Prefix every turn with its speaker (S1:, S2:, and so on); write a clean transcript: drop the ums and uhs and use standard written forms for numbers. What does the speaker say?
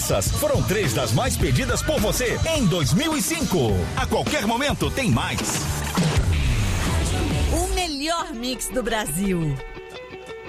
S1: Essas foram 3 das mais pedidas por você em 2005. A qualquer momento tem mais.
S2: O melhor mix do Brasil.